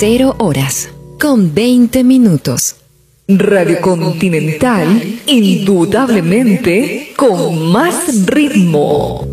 0 horas con 20 minutos. Radio Continental, indudablemente con más ritmo.